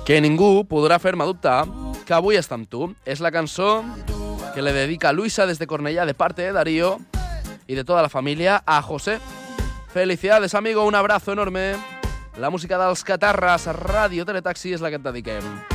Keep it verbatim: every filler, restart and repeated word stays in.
Que ningú podrà fer-me dubtar que avui està amb tu. És la cançó que le dedica Luisa desde Cornellá de parte de Darío y de toda la familia a José. Felicidades, amigo, un abrazo enorme. La música dels Catarres, Ràdio Teletaxi, és la que et dediquem.